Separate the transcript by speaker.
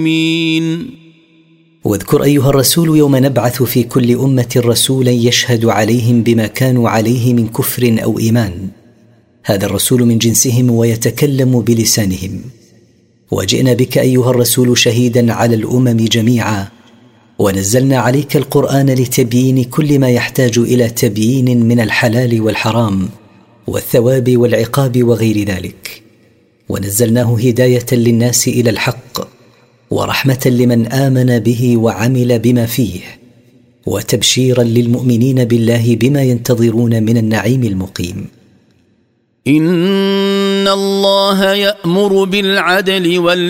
Speaker 1: واذكر أيها الرسول يوم نبعث في كل أمة رسولا يشهد عليهم بما كانوا عليه من كفر أو إيمان، هذا الرسول من جنسهم ويتكلم بلسانهم. وجئنا بك أيها الرسول شهيدا على الأمم جميعا، ونزلنا عليك القرآن لتبيين كل ما يحتاج إلى تبيين من الحلال والحرام والثواب والعقاب وغير ذلك، ونزلناه هداية للناس إلى الحق ورحمة لمن آمن به وعمل بما فيه، وتبشيرا للمؤمنين بالله بما ينتظرون من النعيم المقيم.
Speaker 2: إن الله يأمر بالعدل